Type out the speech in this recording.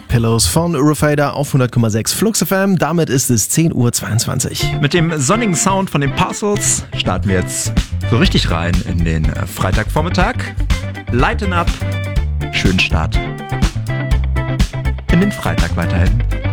Pillows von Eurofader auf 100,6 Flux FM. Damit ist es 10:22 Uhr. Mit dem sonnigen Sound von den Parcels starten wir jetzt so richtig rein in den Freitagvormittag. Lighten up, schönen Start in den Freitag weiterhin.